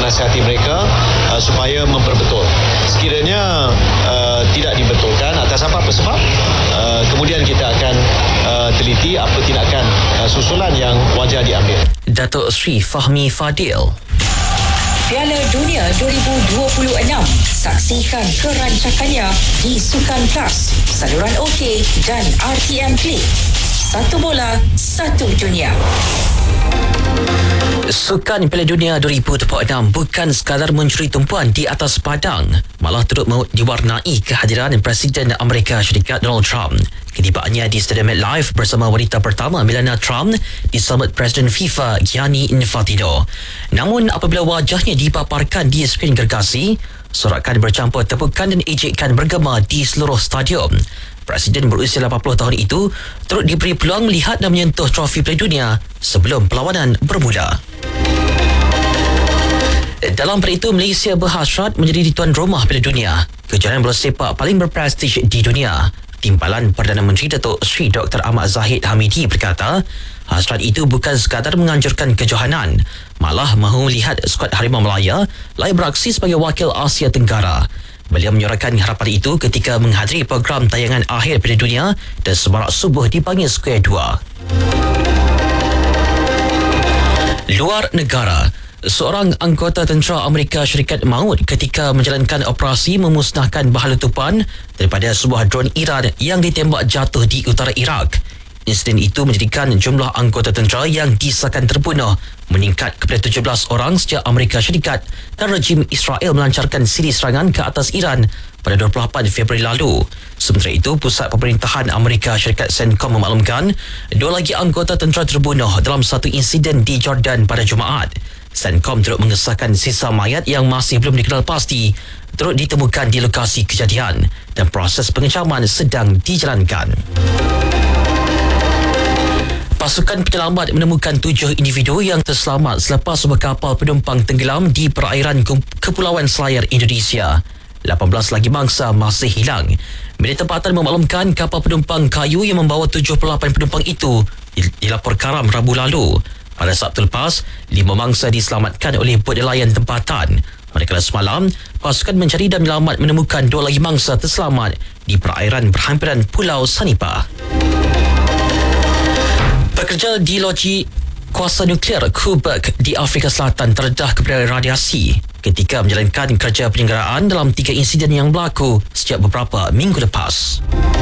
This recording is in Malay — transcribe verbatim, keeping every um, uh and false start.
menasihati mereka uh, supaya memperbetul. Sekiranya uh, tidak dibetulkan atas apa-apa sebab, uh, kemudian kita akan uh, teliti apa tindakan uh, susulan yang wajar diambil. Datuk Seri Fahmi Fadil. Piala Dunia dua ribu dua puluh enam. Saksikan kerancakannya di Sukan Plus, saluran OK dan R T M Klik. Satu bola, satu dunia. Sukan Piala Dunia dua ribu dua puluh enam bukan sekadar mencuri tumpuan di atas padang, malah turut diwarnai kehadiran Presiden Amerika Syarikat Donald Trump. Ketibaannya di Stadium MetLife bersama wanita pertama Melania Trump disambut Presiden FIFA Gianni Infantino. Namun apabila wajahnya dipaparkan di skrin gergasi, sorakan bercampur tepukan dan ejekan bergema di seluruh stadium. Presiden berusia lapan puluh tahun itu turut diberi peluang melihat dan menyentuh trofi Piala Dunia sebelum perlawanan bermula. Dalam pada itu, Malaysia berhasrat menjadi tuan rumah Piala Dunia, kejuaraan bola sepak paling berprestij di dunia. Timbalan Perdana Menteri Datuk Seri Doktor Ahmad Zahid Hamidi berkata, hasrat itu bukan sekadar menganjurkan kejohanan, malah mahu melihat skuad Harimau Melaya layak beraksi sebagai wakil Asia Tenggara. Beliau menyuarakan harapan itu ketika menghadiri program tayangan akhir Piala Dunia dan semarak subuh di Bangir Square dua. Luar negara, seorang anggota tentera Amerika Syarikat maut ketika menjalankan operasi memusnahkan bahan letupan daripada sebuah drone Iran yang ditembak jatuh di utara Iraq. Insiden itu menjadikan jumlah anggota tentera yang disahkan terbunuh meningkat kepada tujuh belas orang sejak Amerika Syarikat dan rejim Israel melancarkan siri serangan ke atas Iran pada dua puluh lapan Februari lalu. Sementara itu, Pusat Pemerintahan Amerika Syarikat CENTCOM memaklumkan dua lagi anggota tentera terbunuh dalam satu insiden di Jordan pada Jumaat. CENTCOM turut mengesahkan sisa mayat yang masih belum dikenal pasti turut ditemukan di lokasi kejadian dan proses pengecaman sedang dijalankan. Pasukan penyelamat menemukan tujuh individu yang terselamat selepas sebuah kapal penumpang tenggelam di perairan Kepulauan Selayar Indonesia. lapan belas lagi mangsa masih hilang. Media tempatan memaklumkan kapal penumpang kayu yang membawa tujuh puluh lapan penumpang itu dilapor karam Rabu lalu. Pada Sabtu lepas, lima mangsa diselamatkan oleh bot nelayan tempatan. Manakala semalam, pasukan mencari dan menyelamat menemukan dua lagi mangsa terselamat di perairan berhampiran Pulau Sanipah. Pekerja di loji kuasa nuklear Koeberg di Afrika Selatan terdedah kepada radiasi ketika menjalankan kerja penyelenggaraan dalam tiga insiden yang berlaku sejak beberapa minggu lepas.